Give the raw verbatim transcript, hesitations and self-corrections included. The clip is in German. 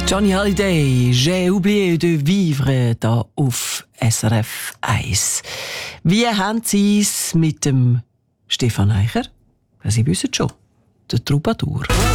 Johnny Hallyday, «J'ai oublié de vivre» da auf S R F eins. Wie haben Sie es mit dem Stefan Eicher? Sie wissen schon, der Troubadour.